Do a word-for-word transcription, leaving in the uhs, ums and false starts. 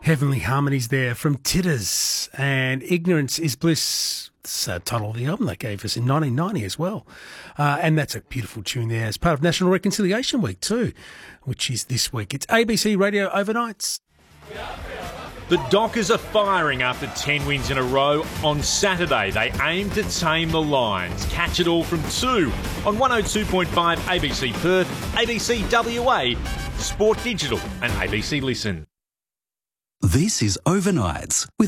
Heavenly Harmonies there from Titters, and Ignorance is Bliss. It's the title of the album they gave us in nineteen ninety as well. Uh, and that's a beautiful tune there as part of National Reconciliation Week too, which is this week. It's A B C Radio Overnights. The Dockers are firing after ten wins in a row. On Saturday, they aim to tame the Lions. Catch it all from two on one oh two point five A B C Perth, A B C W A, Sport Digital and A B C Listen. This is Overnights with